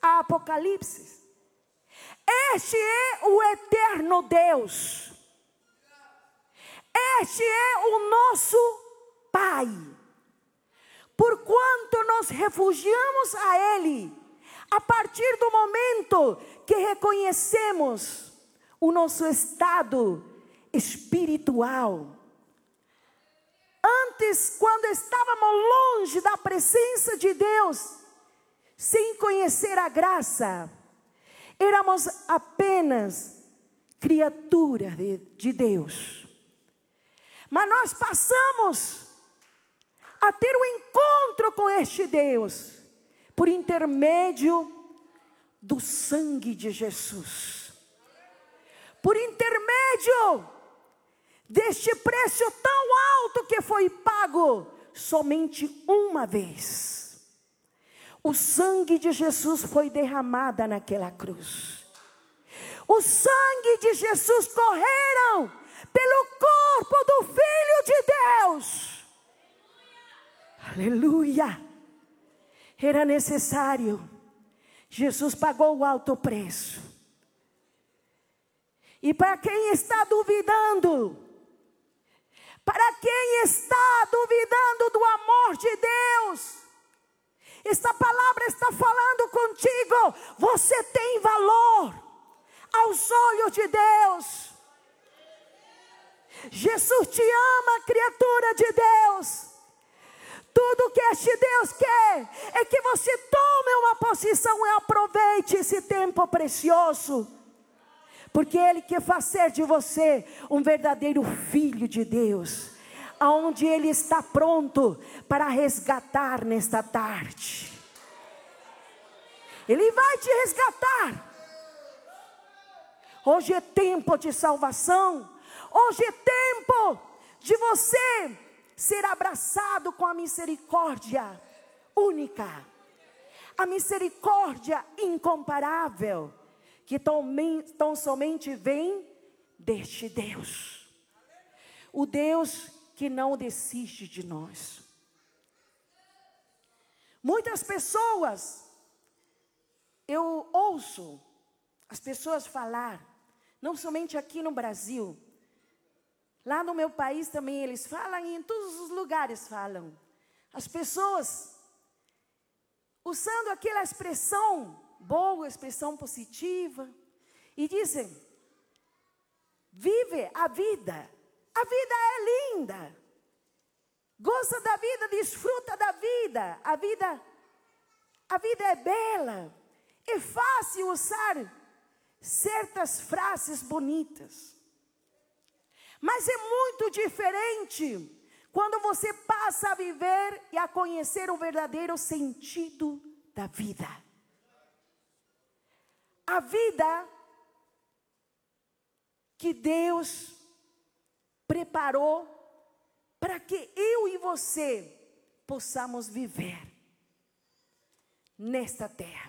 a Apocalipse. Este é o eterno Deus. Este é o nosso Pai. Porquanto nos refugiamos a Ele, a partir do momento que reconhecemos o nosso estado espiritual. Antes, quando estávamos longe da presença de Deus, sem conhecer a graça, éramos apenas criaturas de Deus. Mas nós passamos a ter um encontro com este Deus, por intermédio do sangue de Jesus. Por intermédio deste preço tão alto que foi pago somente uma vez. O sangue de Jesus foi derramado naquela cruz. O sangue de Jesus correram pelo corpo do Filho de Deus. Aleluia! Era necessário. Jesus pagou o alto preço. E para quem está duvidando, para quem está duvidando do amor de Deus, esta palavra está falando contigo. Você tem valor aos olhos de Deus. Jesus te ama, criatura de Deus. Tudo que este Deus quer é que você tome uma posição e aproveite esse tempo precioso. Porque Ele quer fazer de você um verdadeiro filho de Deus, aonde Ele está pronto para resgatar nesta tarde. Ele vai te resgatar. Hoje é tempo de salvação. Hoje é tempo de você ser abraçado com a misericórdia única, a misericórdia incomparável, que tão somente vem deste Deus. O Deus que não desiste de nós. Muitas pessoas, eu ouço as pessoas falar, não somente aqui no Brasil, lá no meu país também eles falam, e em todos os lugares falam. As pessoas usando aquela expressão boa, expressão positiva, e dizem: vive a vida é linda, gosta da vida, desfruta da vida, a vida é bela. É fácil usar certas frases bonitas, mas é muito diferente quando você passa a viver e a conhecer o verdadeiro sentido da vida. A vida que Deus preparou para que eu e você possamos viver nesta terra.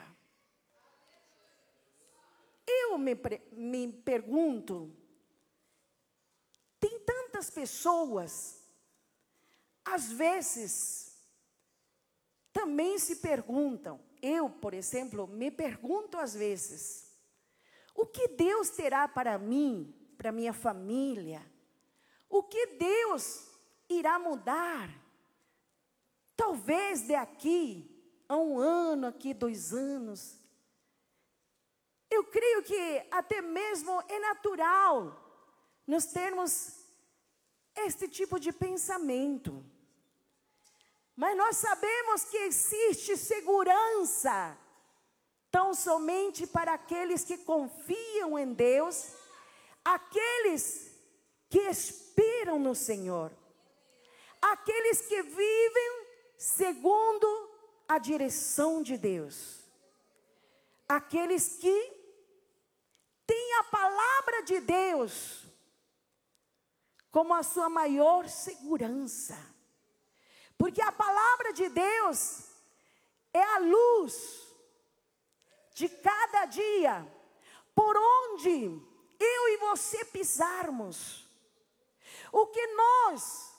Eu me pergunto, tem tantas pessoas, às vezes, também se perguntam. Eu, por exemplo, me pergunto às vezes: o que Deus terá para mim, para minha família? O que Deus irá mudar? Talvez daqui a 1 ano, aqui 2 anos. Eu creio que até mesmo é natural nós termos este tipo de pensamento. Mas nós sabemos que existe segurança tão somente para aqueles que confiam em Deus, aqueles que esperam no Senhor, aqueles que vivem segundo a direção de Deus, aqueles que têm a palavra de Deus como a sua maior segurança. Porque a palavra de Deus é a luz de cada dia, por onde eu e você pisarmos. O que nós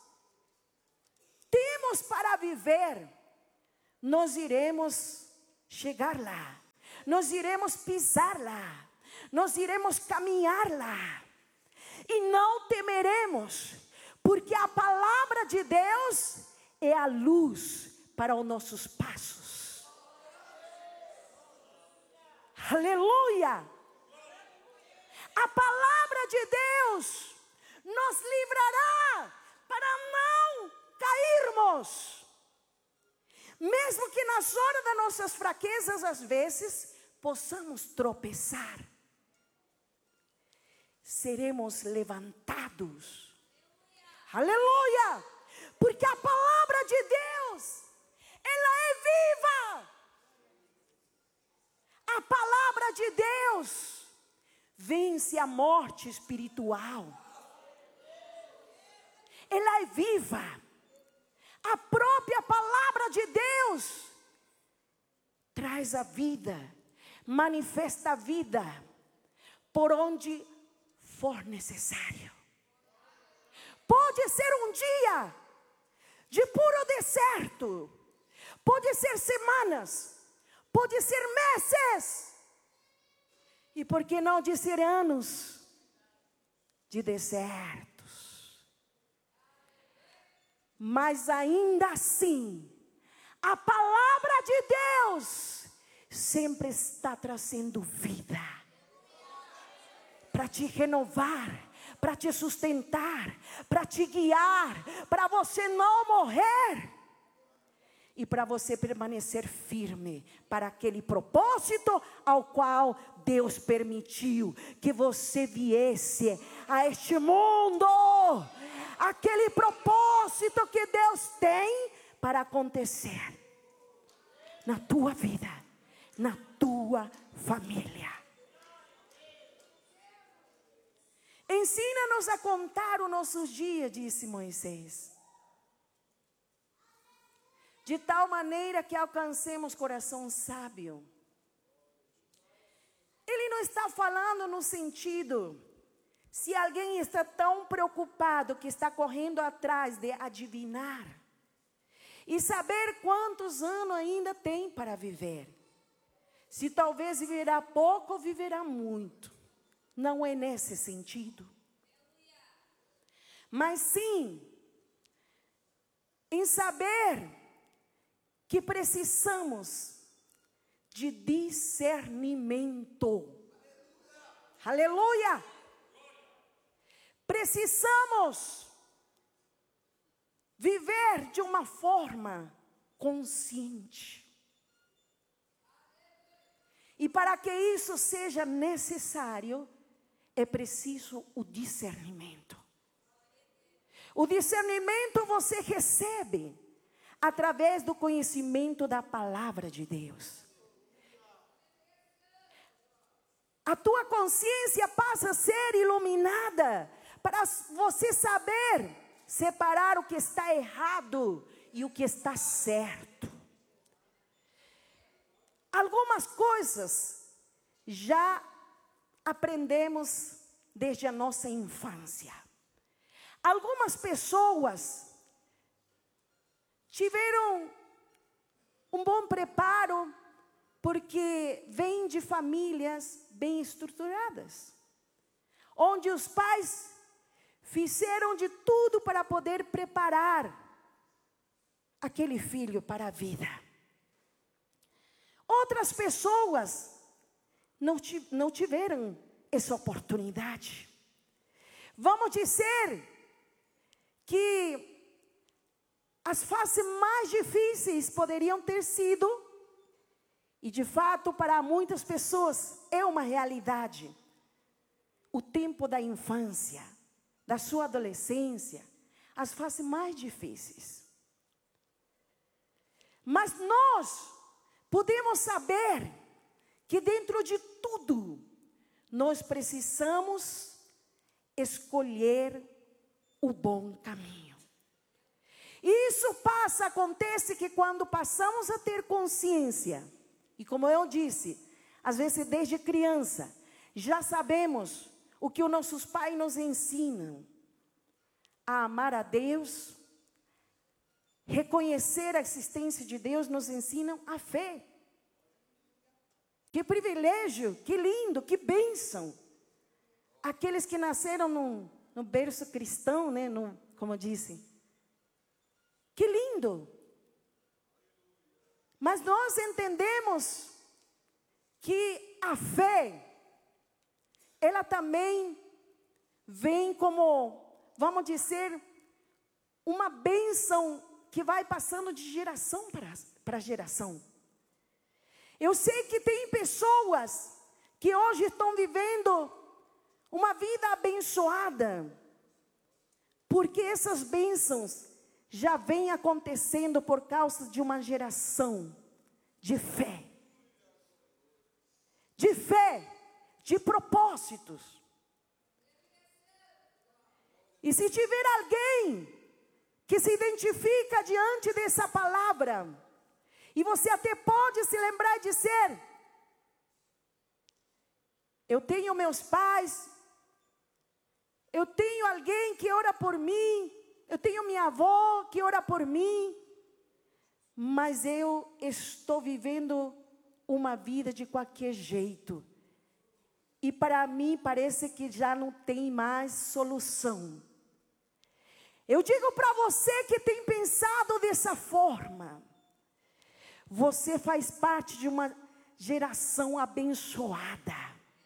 temos para viver, nós iremos chegar lá. nós iremos pisar lá, nós iremos caminhar lá, e não temeremos, porque a palavra de Deus é a luz para os nossos passos. Aleluia! A palavra de Deus nos livrará para não cairmos. Mesmo que nas horas das nossas fraquezas, às vezes, possamos tropeçar. Seremos levantados. Aleluia! Porque a palavra de Deus, ela é viva. A palavra de Deus vence a morte espiritual. Ela é viva. A própria palavra de Deus traz a vida, manifesta a vida por onde for necessário. Pode ser um dia de puro deserto, pode ser semanas, pode ser meses, e por que não dizer anos de desertos? Mas ainda assim, a palavra de Deus sempre está trazendo vida, para te renovar, para te sustentar, para te guiar, para você não morrer, e para você permanecer firme para aquele propósito ao qual Deus permitiu que você viesse a este mundo. Aquele propósito que Deus tem para acontecer na tua vida, na tua família. Ensina-nos a contar os nossos dias, disse Moisés, de tal maneira que alcancemos coração sábio. Ele não está falando no sentido, se alguém está tão preocupado que está correndo atrás de adivinhar e saber quantos anos ainda tem para viver. Se talvez viverá pouco ou viverá muito. Não é nesse sentido. Mas sim, em saber que precisamos de discernimento. Aleluia! Precisamos viver de uma forma consciente. E para que isso seja necessário, é preciso o discernimento. O discernimento você recebe através do conhecimento da palavra de Deus. A tua consciência passa a ser iluminada para você saber separar o que está errado e o que está certo. Algumas coisas já aprendemos desde a nossa infância. Algumas pessoas tiveram um bom preparo porque vêm de famílias bem estruturadas, onde os pais fizeram de tudo para poder preparar aquele filho para a vida. Outras pessoas não tiveram essa oportunidade. Vamos dizer que as fases mais difíceis poderiam ter sido, e de fato para muitas pessoas é uma realidade, o tempo da infância, da sua adolescência, as fases mais difíceis. Mas nós podemos saber que dentro de tudo, nós precisamos escolher o bom caminho. E isso acontece que quando passamos a ter consciência, e como eu disse, às vezes desde criança, já sabemos o que os nossos pais nos ensinam: a amar a Deus, reconhecer a existência de Deus, nos ensinam a fé. Que privilégio, que lindo, que bênção. Aqueles que nasceram no berço cristão, né? Como disse. Que lindo. Mas nós entendemos que a fé, ela também vem como, vamos dizer, uma bênção que vai passando de geração para geração. Eu sei que tem pessoas que hoje estão vivendo uma vida abençoada, porque essas bênçãos já vêm acontecendo por causa de uma geração de fé. De fé, de propósitos. E se tiver alguém que se identifica diante dessa palavra, e você até pode se lembrar e dizer: eu tenho meus pais, eu tenho alguém que ora por mim, eu tenho minha avó que ora por mim, mas eu estou vivendo uma vida de qualquer jeito. E para mim parece que já não tem mais solução. Eu digo para você que tem pensado dessa forma: você faz parte de uma geração abençoada.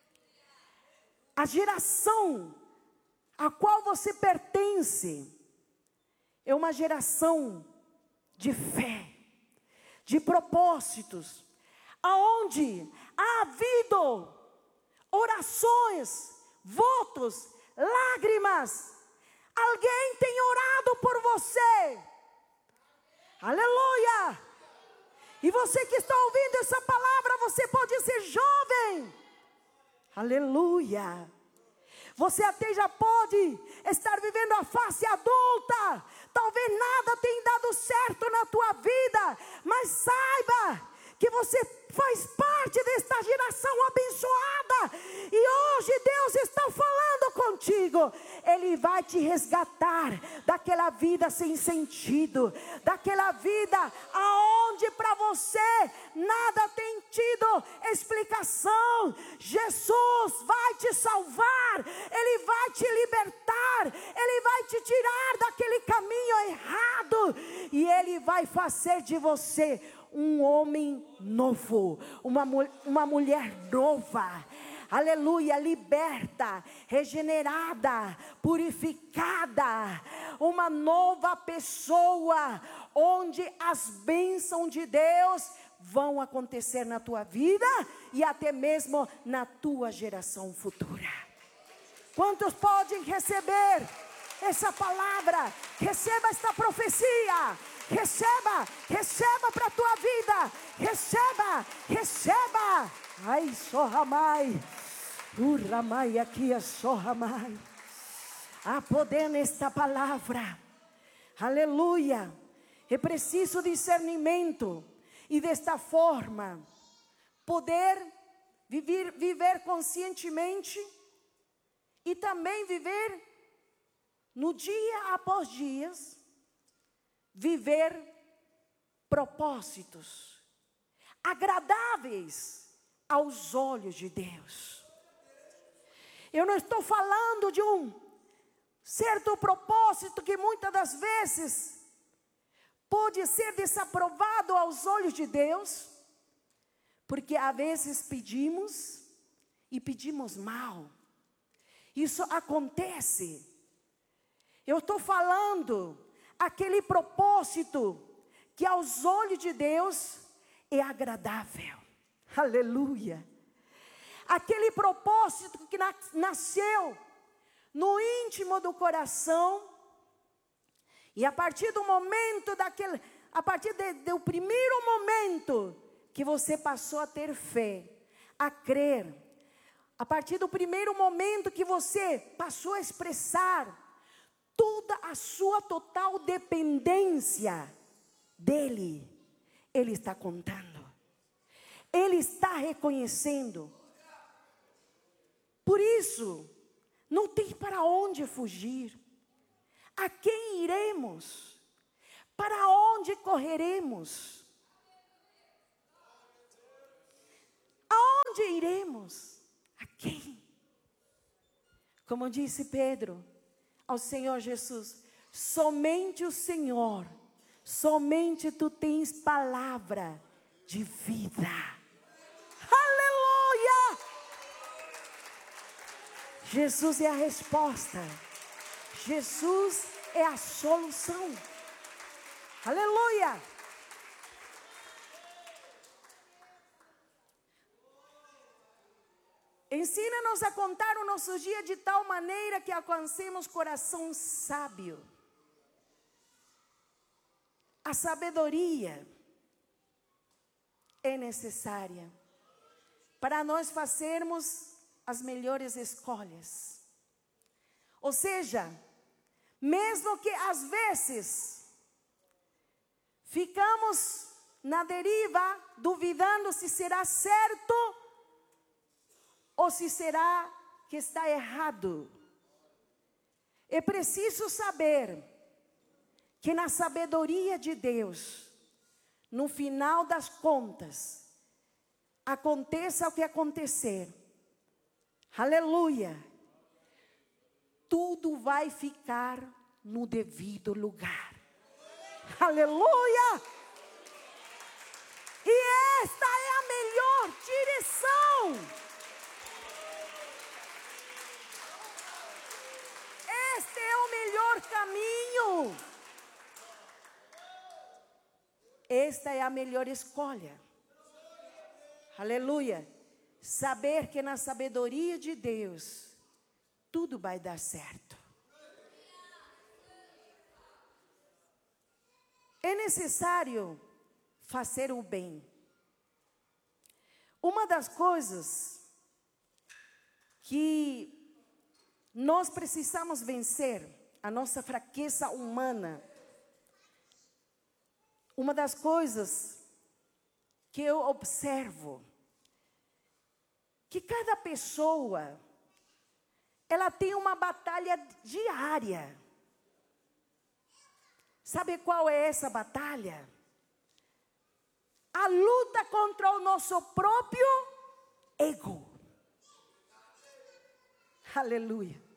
A geração a qual você pertence é uma geração de fé, de propósitos, aonde há havido orações, votos, lágrimas. Alguém tem orado por você. Aleluia! E você que está ouvindo essa palavra, você pode ser jovem. Aleluia! Você até já pode estar vivendo a fase adulta. Talvez nada tenha dado certo na tua vida, mas saiba que você faz parte desta geração abençoada. E hoje Deus está falando contigo. Ele vai te resgatar daquela vida sem sentido, daquela vida aonde para você nada tem tido explicação. Jesus vai te salvar, Ele vai te libertar, Ele vai te tirar daquele caminho errado, e Ele vai fazer de você um homem novo, uma mulher nova. Aleluia, liberta, regenerada, purificada, uma nova pessoa, onde as bênçãos de Deus vão acontecer na tua vida e até mesmo na tua geração futura. Quantos podem receber essa palavra? Receba esta profecia. Receba para a tua vida. Receba. Ai, sorramai. Urramai aqui é sorramai. Há poder nesta palavra. Aleluia. É preciso discernimento. E desta forma, poder viver conscientemente. E também viver no dia após dias. Viver propósitos agradáveis aos olhos de Deus. Eu não estou falando de um certo propósito que muitas das vezes pode ser desaprovado aos olhos de Deus, porque às vezes pedimos e pedimos mal. Isso acontece. Eu estou falando aquele propósito que aos olhos de Deus é agradável. Aleluia. Aquele propósito que nasceu no íntimo do coração. E a partir do momento do primeiro momento que você passou a ter fé, a crer, a partir do primeiro momento que você passou a expressar toda a sua total dependência dEle, Ele está contando. Ele está reconhecendo. Por isso, não tem para onde fugir. A quem iremos? Para onde correremos? Aonde iremos? A quem? Como disse Pedro ao Senhor Jesus, somente o Senhor, somente tu tens palavra de vida. Aleluia! Jesus é a resposta. Jesus é a solução. Aleluia! Ensina-nos a contar o nosso dia de tal maneira que alcancemos coração sábio. A sabedoria é necessária para nós fazermos as melhores escolhas. Ou seja, mesmo que às vezes ficamos na deriva, duvidando se será certo ou se será que está errado. É preciso saber que na sabedoria de Deus, no final das contas, aconteça o que acontecer, aleluia, tudo vai ficar no devido lugar. Aleluia! E esta é a melhor direção. Este é o melhor caminho. Esta é a melhor escolha. Aleluia. Saber que na sabedoria de Deus, tudo vai dar certo. É necessário fazer o bem. Uma das coisas que nós precisamos vencer, a nossa fraqueza humana. Uma das coisas que eu observo, que cada pessoa, ela tem uma batalha diária. Sabe qual é essa batalha? A luta contra o nosso próprio ego. Aleluia.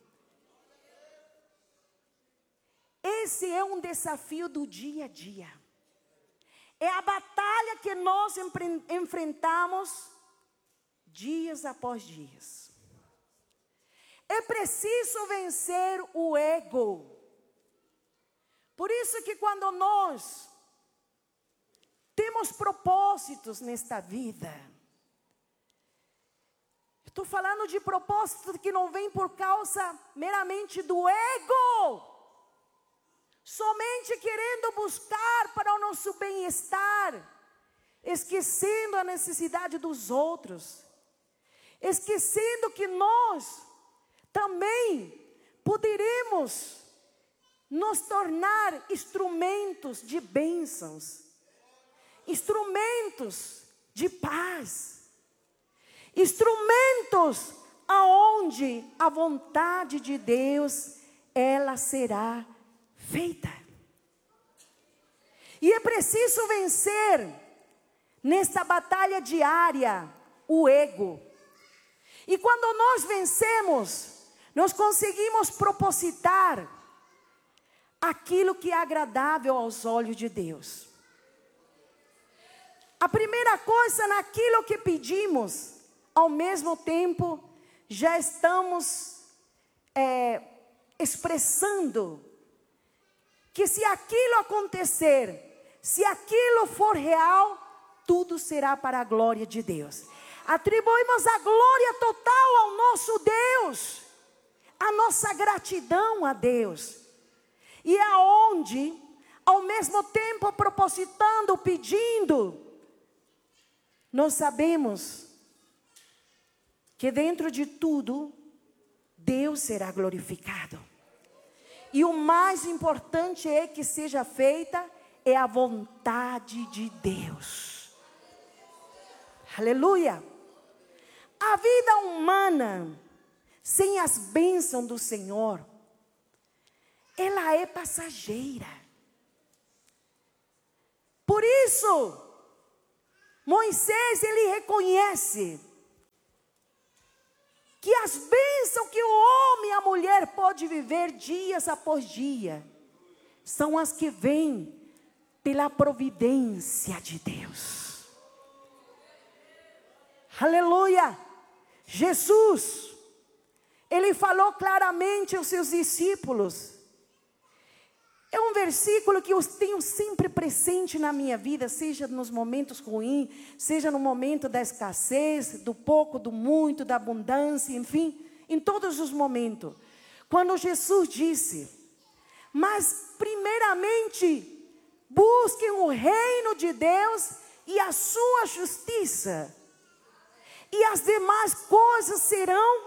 Esse é um desafio do dia a dia. É a batalha que nós enfrentamos dias após dias. É preciso vencer o ego. Por isso que quando nós temos propósitos nesta vida, estou falando de propósitos que não vêm por causa meramente do ego, somente querendo buscar para o nosso bem-estar, esquecendo a necessidade dos outros, esquecendo que nós também poderemos nos tornar instrumentos de bênçãos, instrumentos de paz, instrumentos aonde a vontade de Deus, ela será feita. E é preciso vencer nesta batalha diária o ego. E quando nós vencemos, nós conseguimos propositar aquilo que é agradável aos olhos de Deus. A primeira coisa, naquilo que pedimos, ao mesmo tempo, já estamos expressando que se aquilo acontecer, se aquilo for real, tudo será para a glória de Deus. Atribuímos a glória total ao nosso Deus, a nossa gratidão a Deus. E aonde, ao mesmo tempo propositando, pedindo, nós sabemos que dentro de tudo, Deus será glorificado. E o mais importante é que seja feita é a vontade de Deus. Aleluia! A vida humana, sem as bênçãos do Senhor, ela é passageira. Por isso, Moisés, ele reconhece que as bênçãos que o homem e a mulher pode viver dias após dia, são as que vêm pela providência de Deus. Aleluia! Jesus, Ele falou claramente aos seus discípulos. É um versículo que eu tenho sempre presente na minha vida, seja nos momentos ruins, seja no momento da escassez, do pouco, do muito, da abundância, enfim, em todos os momentos. Quando Jesus disse: mas primeiramente busquem o reino de Deus e a sua justiça, e as demais coisas serão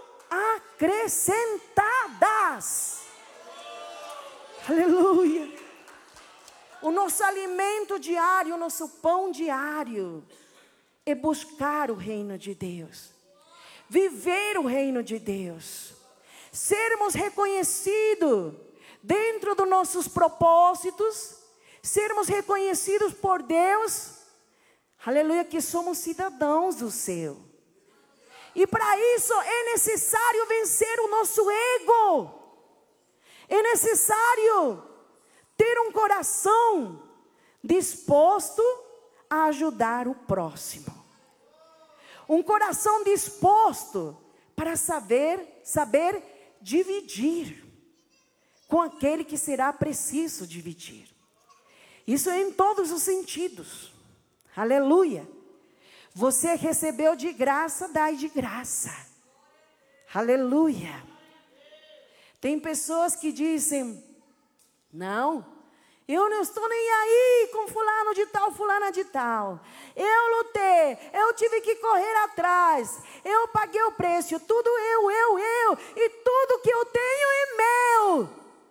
acrescentadas. Aleluia. O nosso alimento diário, o nosso pão diário é buscar o reino de Deus, viver o reino de Deus, sermos reconhecidos dentro dos nossos propósitos, sermos reconhecidos por Deus, aleluia, que somos cidadãos do céu. E para isso é necessário vencer o nosso ego. É necessário ter um coração disposto a ajudar o próximo. Um coração disposto para saber dividir com aquele que será preciso dividir. Isso é em todos os sentidos. Aleluia. Você recebeu de graça, dai de graça. Aleluia. Tem pessoas que dizem: não, eu não estou nem aí com fulano de tal, fulana de tal. Eu lutei, eu tive que correr atrás, eu paguei o preço, tudo eu, e tudo que eu tenho é meu.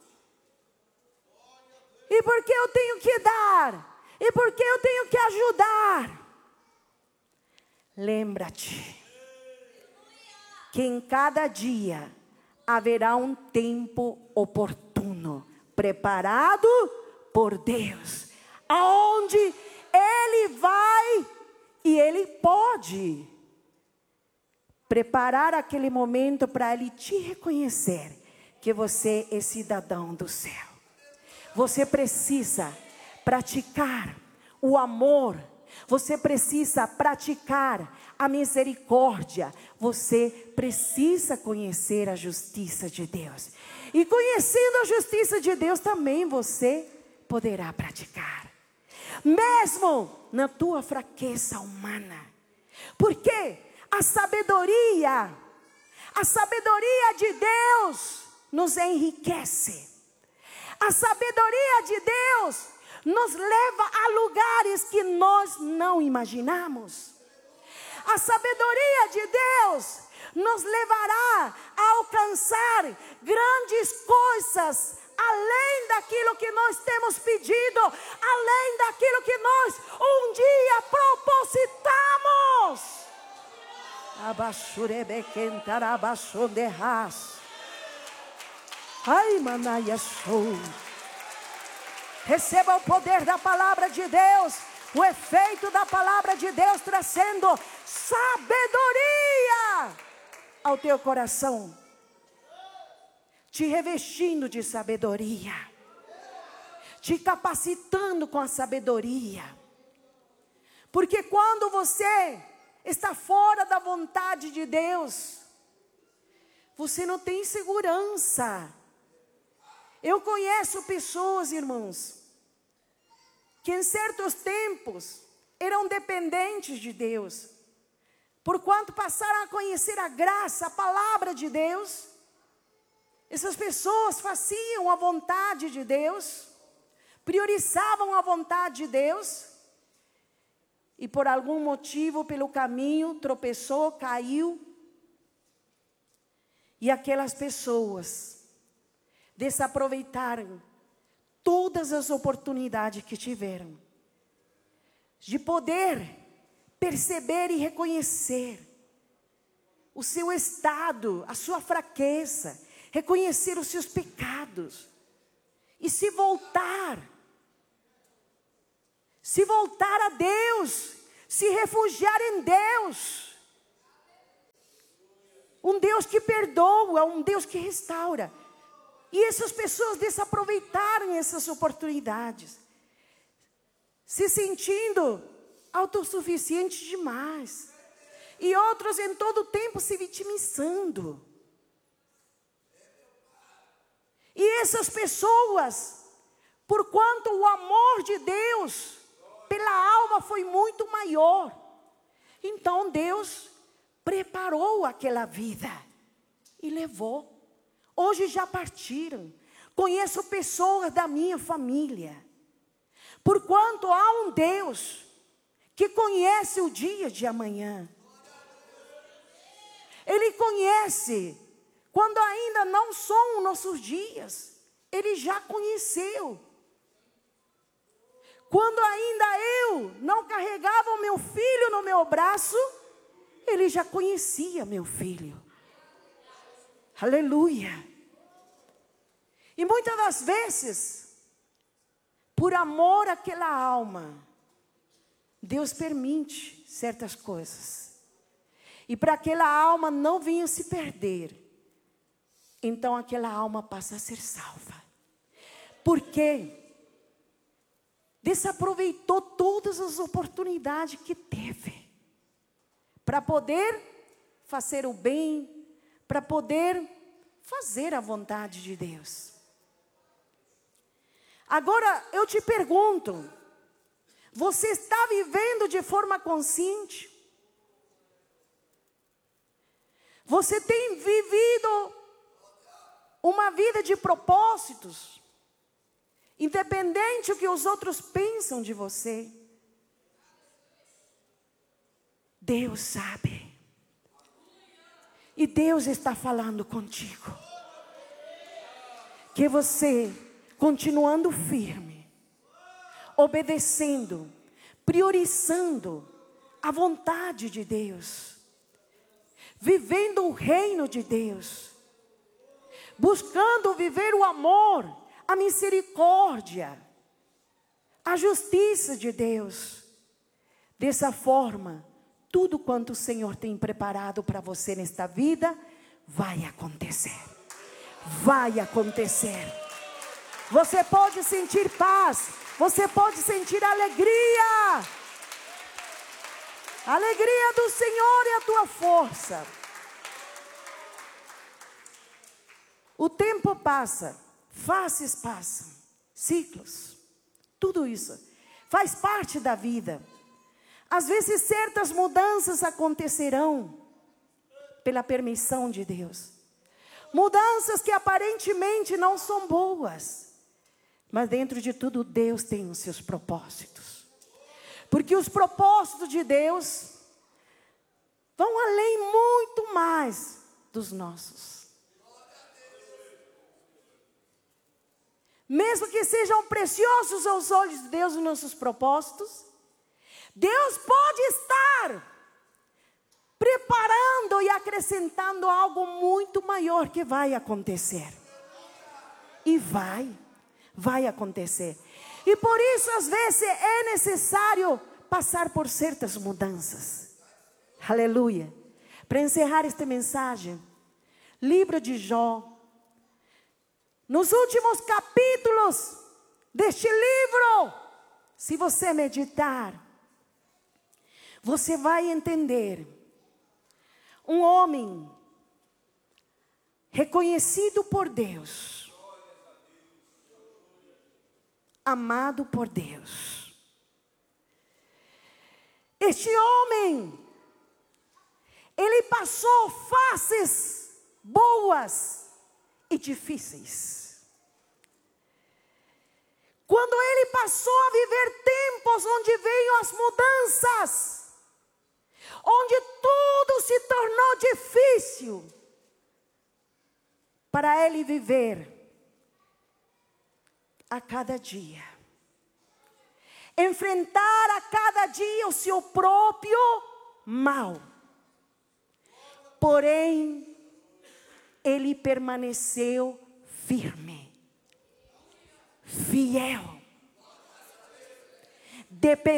E porque eu tenho que dar, e porque eu tenho que ajudar. Lembra-te que em cada dia haverá um tempo oportuno, preparado por Deus, aonde Ele vai e Ele pode preparar aquele momento para Ele te reconhecer que você é cidadão do céu. Você precisa praticar o amor, você precisa praticar a misericórdia, você precisa conhecer a justiça de Deus. E conhecendo a justiça de Deus também você poderá praticar, mesmo na tua fraqueza humana. Porque a sabedoria de Deus nos enriquece. A sabedoria de Deus nos leva a lugares que nós não imaginamos. A sabedoria de Deus nos levará a alcançar grandes coisas, além daquilo que nós temos pedido, além daquilo que nós um dia propositamos. Ai, manaia show. Receba o poder da palavra de Deus, o efeito da palavra de Deus trazendo sabedoria ao teu coração, te revestindo de sabedoria, te capacitando com a sabedoria. Porque quando você está fora da vontade de Deus, você não tem segurança. Eu conheço pessoas, irmãos, que em certos tempos eram dependentes de Deus. Porquanto passaram a conhecer a graça, a palavra de Deus, essas pessoas faziam a vontade de Deus, priorizavam a vontade de Deus, e por algum motivo, pelo caminho, tropeçou, caiu, e aquelas pessoas desaproveitaram todas as oportunidades que tiveram de poder perceber e reconhecer o seu estado, a sua fraqueza, reconhecer os seus pecados e se voltar a Deus, se refugiar em Deus. um Deus que perdoa, um Deus que restaura. E essas pessoas desaproveitaram essas oportunidades, se sentindo autossuficientes demais. E outros em todo o tempo se vitimizando. E essas pessoas, por quanto o amor de Deus pela alma foi muito maior, então Deus preparou aquela vida e levou. Hoje já partiram. Conheço pessoas da minha família. Porquanto há um Deus que conhece o dia de amanhã. Ele conhece quando ainda não são os nossos dias. Ele já conheceu. Quando ainda eu não carregava o meu filho no meu braço, Ele já conhecia meu filho. Aleluia. E muitas das vezes, por amor àquela alma, Deus permite certas coisas. E para aquela alma não venha se perder, então aquela alma passa a ser salva. Por quê? Desaproveitou todas as oportunidades que teve para poder fazer o bem, para poder fazer a vontade de Deus. Agora eu te pergunto, você está vivendo de forma consciente? Você tem vivido uma vida de propósitos, independente do que os outros pensam de você? Deus sabe. E Deus está falando contigo. Que você, continuando firme, obedecendo, priorizando a vontade de Deus, vivendo o reino de Deus, buscando viver o amor, a misericórdia, a justiça de Deus. Dessa forma, tudo quanto o Senhor tem preparado para você nesta vida, vai acontecer. Vai acontecer. Você pode sentir paz, você pode sentir alegria. A alegria do Senhor é a tua força. O tempo passa, fases passam, ciclos, tudo isso faz parte da vida. Às vezes certas mudanças acontecerão pela permissão de Deus. Mudanças que aparentemente não são boas, mas dentro de tudo Deus tem os seus propósitos. Porque os propósitos de Deus vão além muito mais dos nossos. Mesmo que sejam preciosos aos olhos de Deus os nossos propósitos, Deus pode estar preparando e acrescentando algo muito maior que vai acontecer. E vai acontecer. E por isso às vezes é necessário passar por certas mudanças. Aleluia. Para encerrar esta mensagem, livro de Jó. Nos últimos capítulos deste livro, se você meditar, você vai entender. Um homem reconhecido por Deus, amado por Deus. Este homem, ele passou fases boas e difíceis. Quando ele passou a viver tempos onde veio as mudanças, onde tudo se tornou difícil para ele viver a cada dia. Enfrentar a cada dia o seu próprio mal. Porém, ele permaneceu firme, fiel,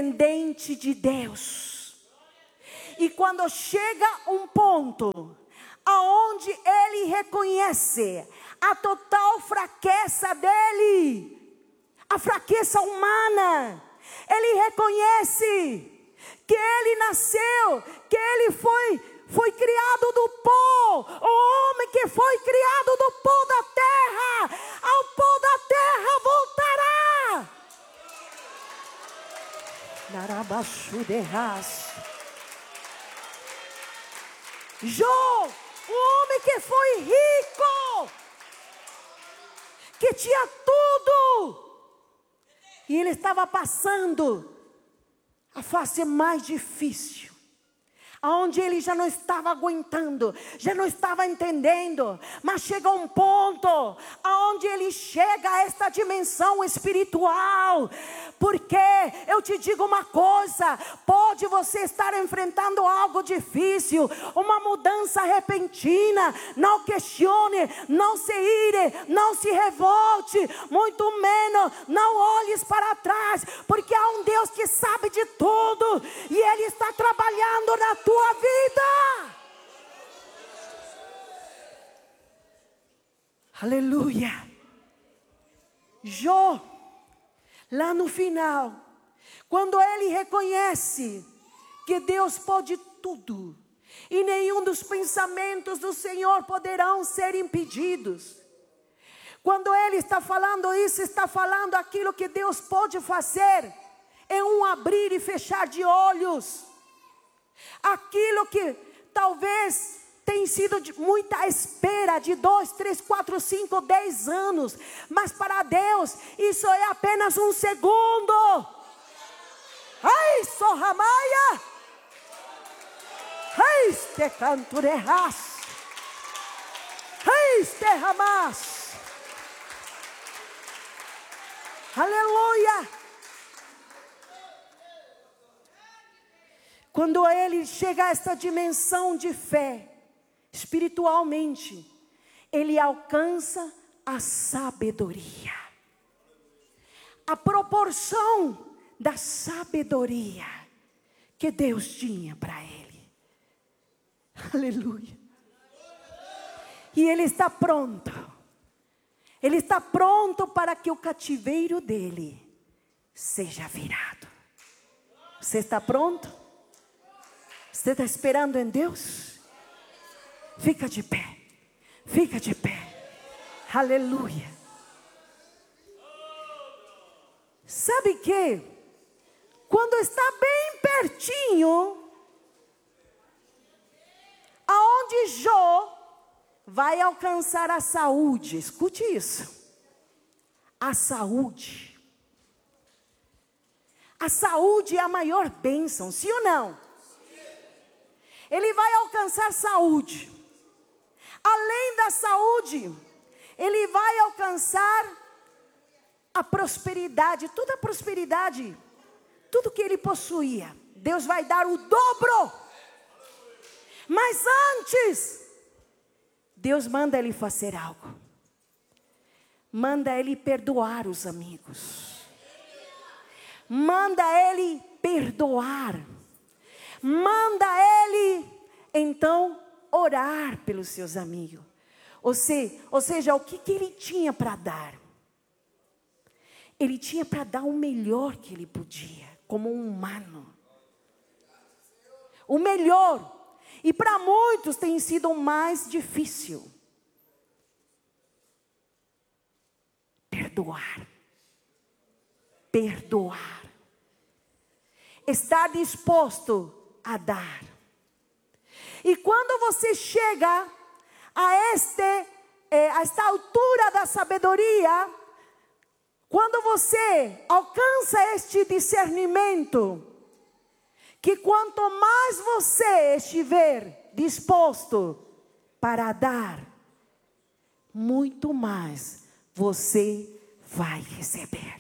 dependente de Deus. E quando chega um ponto aonde ele reconhece a total fraqueza dele, a fraqueza humana. Ele reconhece que ele nasceu, que ele foi criado do pó. O homem que foi criado do pó da terra, ao pó da terra voltará. Jó, o homem que foi rico, que tinha tudo, e ele estava passando a fase mais difícil, aonde ele já não estava aguentando, já não estava entendendo, mas chega um ponto aonde ele chega a esta dimensão espiritual. Porque eu te digo uma coisa, pode você estar enfrentando algo difícil, uma mudança repentina, não questione, não se ire, não se revolte, muito menos não olhes para trás, porque há um Deus que sabe de tudo, e Ele está trabalhando na tua vida. Aleluia. Jó, lá no final, quando ele reconhece que Deus pode tudo, e nenhum dos pensamentos do Senhor poderão ser impedidos. Quando ele está falando isso, está falando aquilo que Deus pode fazer em um abrir e fechar de olhos. Aquilo que talvez tem sido de muita espera, de 2, 3, 4, 5, 10 anos. Mas para Deus, isso é apenas um segundo. Ai, sorramaia! Ai, este canto de ras! Ai, este ramas! Aleluia! Quando ele chega a esta dimensão de fé, espiritualmente, ele alcança a sabedoria. A proporção da sabedoria que Deus tinha para ele. Aleluia. E ele está pronto. Ele está pronto para que o cativeiro dele seja virado. Você está pronto? Você está esperando em Deus? Fica de pé. Fica de pé. Aleluia. Sabe que quando está bem pertinho, aonde Jó vai alcançar a saúde, escute isso, a saúde. A saúde é a maior bênção, sim ou não? Ele vai alcançar saúde. Além da saúde, ele vai alcançar a prosperidade, toda a prosperidade, tudo que ele possuía, Deus vai dar o dobro. Mas antes, Deus manda ele fazer algo. Manda ele perdoar os amigos. Manda ele perdoar. Manda ele, então, orar pelos seus amigos. Ou seja, o que ele tinha para dar? Ele tinha para dar o melhor que ele podia, como um humano. O melhor. E para muitos tem sido o mais difícil. Perdoar. Perdoar. Estar disposto a dar. E quando você chega a esta altura da sabedoria, quando você alcança este discernimento, que quanto mais você estiver disposto para dar, muito mais você vai receber.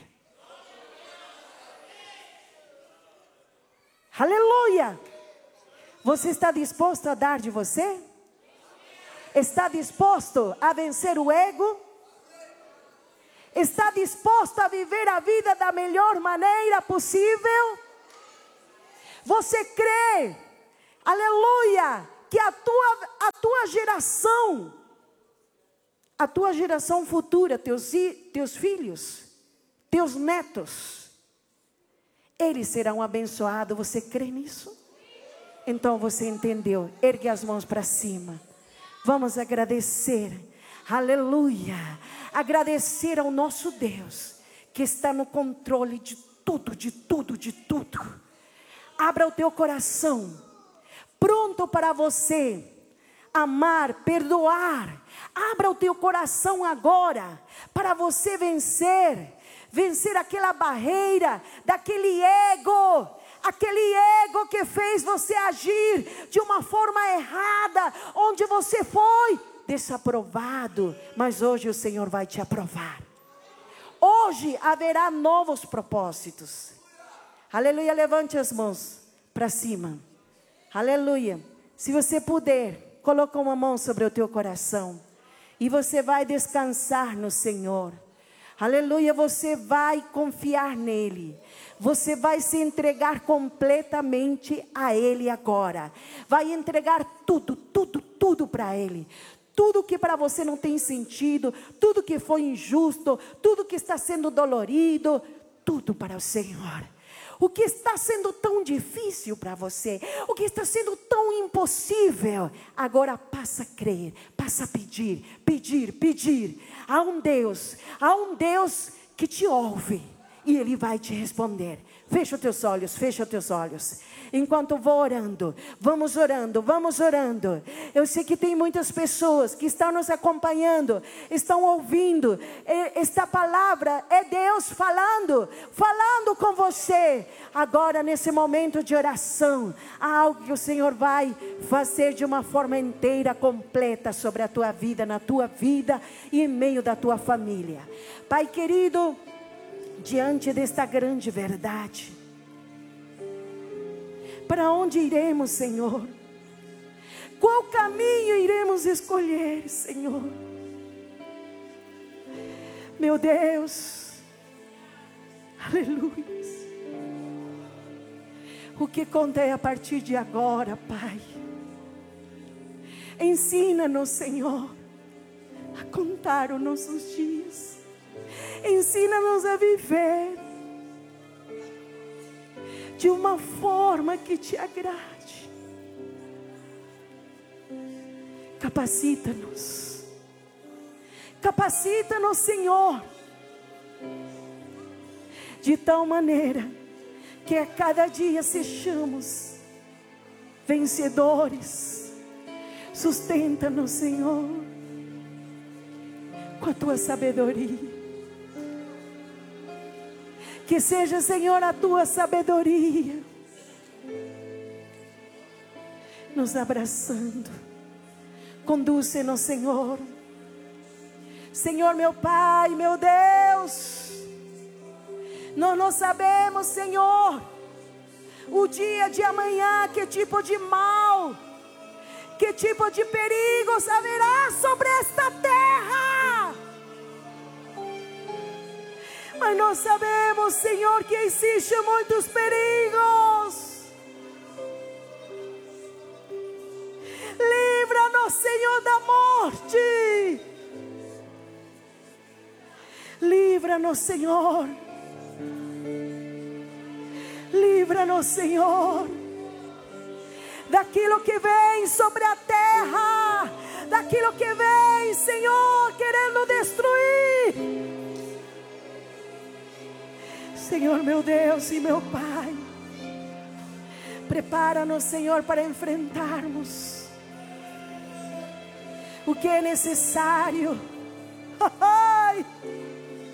Aleluia! Você está disposto a dar de você? Está disposto a vencer o ego? Está disposto a viver a vida da melhor maneira possível? Você crê, aleluia, que a tua tua geração futura, teus filhos, teus netos, eles serão abençoados. Você crê nisso? Então você entendeu. Ergue as mãos para cima. Vamos agradecer. Aleluia. Agradecer ao nosso Deus, que está no controle de tudo, de tudo, de tudo. Abra o teu coração, pronto para você amar, perdoar. Abra o teu coração agora, para você vencer aquela barreira, daquele ego que fez você agir de uma forma errada, onde você foi desaprovado, mas hoje o Senhor vai te aprovar. Hoje haverá novos propósitos. Aleluia, levante as mãos para cima. Aleluia. Se você puder, coloca uma mão sobre o teu coração, e você vai descansar no Senhor. Aleluia, você vai confiar nele. Você vai se entregar completamente a Ele agora. Vai entregar tudo, tudo, tudo para Ele. Tudo que para você não tem sentido, tudo que foi injusto, tudo que está sendo dolorido, tudo para o Senhor. O que está sendo tão difícil para você, o que está sendo tão impossível, agora passa a crer, passa a pedir, pedir, pedir. Há um Deus que te ouve e Ele vai te responder. Fecha os teus olhos, fecha os teus olhos. Enquanto vou orando, vamos orando, vamos orando. Eu sei que tem muitas pessoas que estão nos acompanhando, estão ouvindo. Esta palavra é Deus falando com você. Agora, nesse momento de oração, há algo que o Senhor vai fazer de uma forma inteira, completa sobre a tua vida, na tua vida e em meio da tua família. Pai querido, diante desta grande verdade, para onde iremos, Senhor? Qual caminho iremos escolher, Senhor? Meu Deus, aleluia. O que conta é a partir de agora, Pai. Ensina-nos, Senhor, a contar os nossos dias. Ensina-nos a viver de uma forma que te agrade. Capacita-nos. Capacita-nos, Senhor, de tal maneira que a cada dia sejamos vencedores. Sustenta-nos, Senhor, com a tua sabedoria. Que seja, Senhor, a tua sabedoria nos abraçando. Conduz-nos, Senhor. Senhor, meu Pai, meu Deus, nós não sabemos, Senhor, o dia de amanhã, que tipo de mal, que tipo de perigos haverá sobre esta terra. Mas nós sabemos, Senhor, que existem muitos perigos. Livra-nos, Senhor, da morte. Livra-nos, Senhor. Livra-nos, Senhor, daquilo que vem sobre a terra, daquilo que vem, Senhor, querendo destruir. Senhor, meu Deus e meu Pai, prepara-nos, Senhor, para enfrentarmos o que é necessário.